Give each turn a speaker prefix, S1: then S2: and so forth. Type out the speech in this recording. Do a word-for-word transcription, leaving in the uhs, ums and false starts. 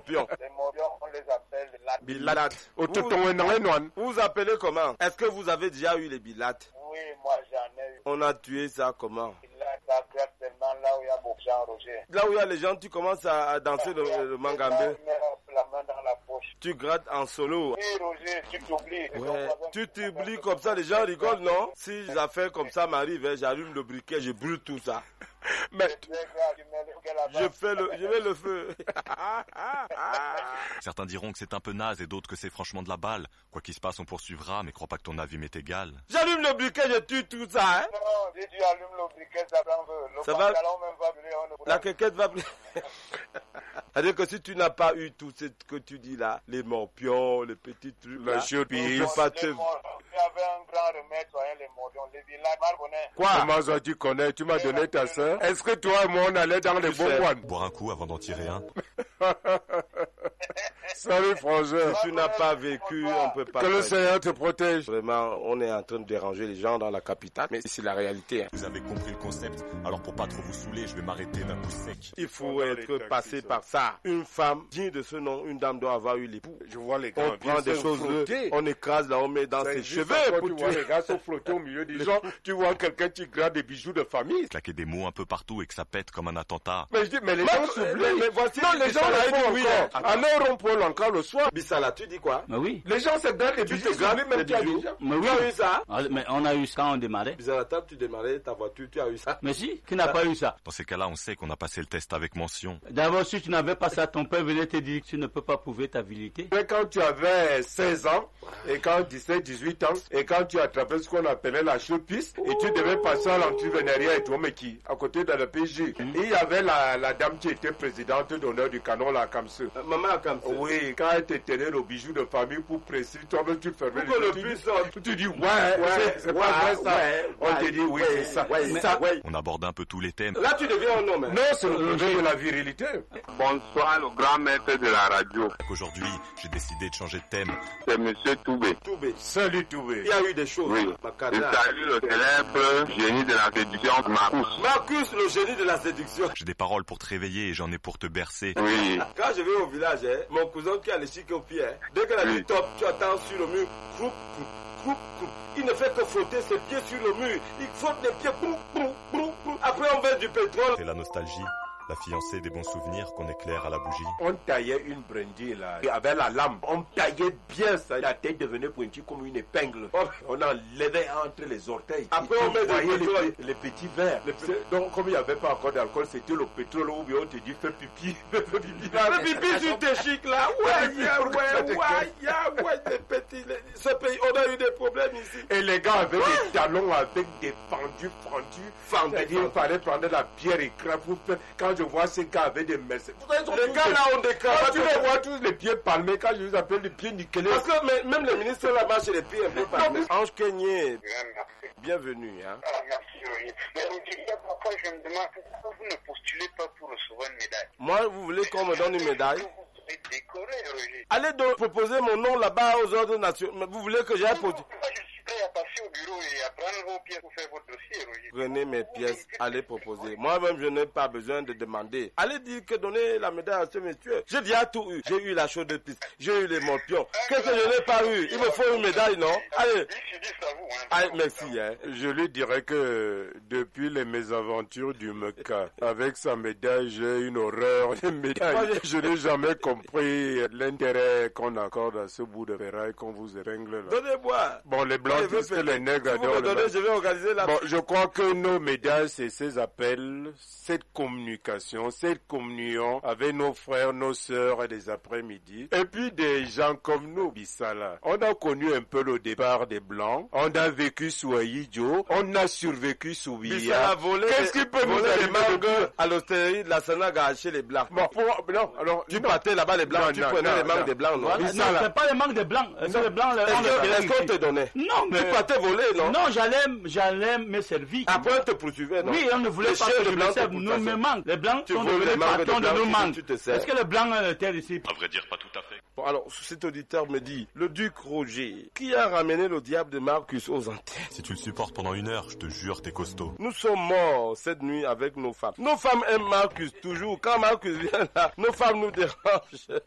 S1: morpions?
S2: Les morpions, on les appelle les
S1: bilates. Vous, vous appelez comment? Est-ce que vous avez déjà eu les bilates?
S2: Oui, moi j'en ai eu.
S1: On a tué ça comment?
S2: Ça crève tellement là où il y a beaucoup de gens, Roger.
S1: Là où il y a les gens, tu commences à danser le, le mangambé.
S2: La main dans la poche.
S1: Tu grattes en solo.
S2: Oui, Roger, tu t'oublies.
S1: Ouais. Tu t'oublies comme ça, les gens rigolent, non? Si les affaires comme ça m'arrivent, j'allume le briquet, je brûle tout ça. Mais je fais le, je mets le feu.
S3: Certains diront que c'est un peu naze et d'autres que c'est franchement de la balle. Quoi qu'il se passe, on poursuivra, mais crois pas que ton avis m'est égal.
S1: J'allume le briquet, je tue tout ça, hein?
S2: Non, si tu allumes le briquet, ça va le
S1: ça va. La quéquette va c'est-à-dire que si tu n'as pas eu tout ce que tu dis là, les morpions, les petits trucs,
S4: la chopie,
S1: pas te...
S2: Il y avait un grand remède, les morpions, les villages,
S1: quoi?
S4: Comment ça tu connais? Tu m'as donné ta sœur? Est-ce que toi et moi on allait dans les bons coins?
S3: Boire un coup avant d'en tirer un.
S4: Salut frangin.
S1: Si tu n'as pas vécu, on peut pas...
S4: Que le Seigneur te protège.
S1: Vraiment, on est en train de déranger les gens dans la capitale, mais c'est la réalité. Hein.
S3: Vous avez compris le concept, alors pour pas trop vous saouler, je vais m'arrêter d'un coup sec.
S1: Il faut être passé par ça. Une femme digne de ce nom, une dame doit avoir eu l'époux.
S4: Je vois les gars.
S1: On prend des choses, flotter. On écrase là, on met dans ses cheveux.
S4: Pour tu vois les gars sont flottés au milieu des gens. Tu vois quelqu'un qui gratte des bijoux de famille.
S3: Claquer des mots un peu partout et que ça pète comme un attentat.
S4: Mais je dis, mais les gens s'oublient.
S1: Mais voici,
S4: non, les gens le font
S1: oui,
S4: encore. À leur rond-point encore le soir.
S1: Bissala, tu dis quoi?
S5: Mais oui.
S4: Les gens se grattent des bijoux. Tu te même tu as déjà.
S5: Mais oui.
S1: Tu as eu ça?
S5: Mais on a eu ça quand on démarrait.
S1: Bissala, tu démarrais ta voiture, tu as eu ça?
S5: Mais si, qui n'a pas eu ça?
S3: Dans ces cas-là, on sait qu'on a passé le test avec mention.
S5: D'abord, si tu n'avais pas ça, ton père venait te dire que tu ne peux pas prouver ta virilité.
S4: Mais quand tu avais seize ans, et quand dix-sept, dix-huit ans, et quand tu attrapais ce qu'on appelait la chopiste, et tu devais passer à l'antivénéria et toi, mais qui, à côté de la P J. Mm. Et il y avait la, la dame qui était présidente d'honneur du canon, la Kamse.
S1: Euh, maman Kamse.
S4: Oui, quand elle te tenait le bijou de famille pour préciser, toi-même tu fermais
S1: les yeux. Tu,
S4: tu dis, ouais, ouais c'est pas vrai ça. Ouais, on ouais, te dit, oui, ouais, c'est ça.
S1: Ouais,
S4: mais,
S1: ça ouais.
S3: On aborde un peu tous les thèmes.
S1: Là, tu deviens un homme. Hein.
S4: Non, c'est le projet de la virilité.
S2: Bonsoir, le grand maître de la radio.
S3: Aujourd'hui, j'ai décidé de changer de thème.
S2: C'est Monsieur Toubé.
S1: Toubé.
S4: Salut Toubé.
S1: Il y a eu des choses.
S2: Oui. Je salue le célèbre génie de la séduction, Marcus.
S1: Marcus, le génie de la séduction.
S3: J'ai des paroles pour te réveiller et j'en ai pour te bercer.
S2: Oui.
S1: Quand je vais au village, hein, mon cousin qui a les chics au pied, hein, dès qu'elle a dit top, tu attends sur le mur, croup, croup, croup, croup. Il ne fait que frotter ses pieds sur le mur. Il frotte les pieds, brou, brou, brou, brou. Après on verse du pétrole.
S3: C'est la nostalgie. La fiancée des bons souvenirs qu'on éclaire à la bougie.
S4: On taillait une brindille là, avec la lame. On taillait bien ça. La tête devenait pointue comme une épingle. On enlevait entre les orteils.
S1: Après on met du pétrole.
S4: Les, les petits verres. Les petits... Donc comme il n'y avait pas encore d'alcool, c'était le pétrole où on te dit fais pipi. Fais pipi.
S1: Fais pipi sur tes chics là. Ouais, yeah, ouais, ouais, yeah, ouais, des petits. Ce pays, on a eu des problèmes ici.
S4: Et les gars avaient des talons avec des fendus, fendus.
S1: Fendus.
S4: C'est-à-dire il fallait prendre la pierre et craper pour faire. Quand je vois ces gars avec des mercedes.
S1: Les gars là ont des cravates.
S4: Tu les vois tous les pieds palmés. Quand je les appelle les pieds nickelés.
S1: Parce que même les ministres là marchent les pieds un peu palmés. Ange Kenyé, bienvenue. Hein.
S2: Ah, merci, oui. Mais parfois je me demande pourquoi vous ne postulez pas pour recevoir une médaille.
S1: Moi, vous voulez qu'on me donne une médaille?
S2: Décoré, Roger.
S1: Allez donc proposer mon nom là-bas aux ordres nationaux. Mais vous voulez que j'aille postuler?
S2: Je suis prêt à passer au bureau et à prendre vos pièces pour faire votre dossier, Roger.
S1: Prenez mes pièces, allez proposer. Moi-même, je n'ai pas besoin de demander. Allez dire que donner la médaille à ce monsieur. J'ai déjà tout eu. J'ai eu la chaude de piste. J'ai eu les morpions. Qu'est-ce que je n'ai pas eu? Il me faut une médaille, non? Allez. Allez, merci. Hein.
S4: Je lui dirais que depuis les mésaventures du Mecca, avec sa médaille, j'ai une horreur des médailles. Je n'ai jamais compris l'intérêt qu'on accorde à ce bout de ferraille qu'on vous épingle là.
S1: Donnez-moi.
S4: Bon, les blancs disent que les nègres
S1: si vous me donnez, je vais organiser la...
S4: Bon, je crois que nos médailles, c'est ces appels, cette communication, cette communion avec nos frères, nos sœurs des après-midi. Et puis des gens comme nous, Bissala. On a connu un peu le départ des blancs. On a vécu sous Aïdjo. On a survécu sous Biya. Qu'est-ce qui peut nous
S1: arriver
S4: de...
S1: à l'hostérie de la Sanaga chez les blancs?
S4: Bon, pour... non, alors...
S1: Tu partais là-bas les blancs, non, tu non, prenais non, les mangues non. des blancs, non?
S5: Non, c'est pas les mangues des blancs. C'est les blancs.
S1: Est-ce qu'on te donnait?
S5: Non, mais...
S1: Tu partais voler, non?
S5: Non, j'allais, j'allais me servir.
S1: Après, on te poursuivait, non?
S5: Oui, on ne voulait pas que je me serve nous mes mangues. Les blancs sont devenus patrons de nos mangues. Est-ce que les blancs étaient ici?
S3: À vrai dire, pas tout à fait.
S1: Bon, alors, cet auditeur me dit, le duc Roger, qui a ramené le diable de Marcus aux Antilles?
S3: Si tu le supportes pendant une heure, je te jure, t'es costaud.
S1: Nous sommes morts cette nuit avec nos femmes. Nos femmes aiment Marcus toujours. Quand Marcus vient là, nos femmes nous dérangent.